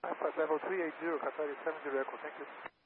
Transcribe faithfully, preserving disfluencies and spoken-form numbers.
Flight level three eighty, Qatar is seven zero Echo, thank you.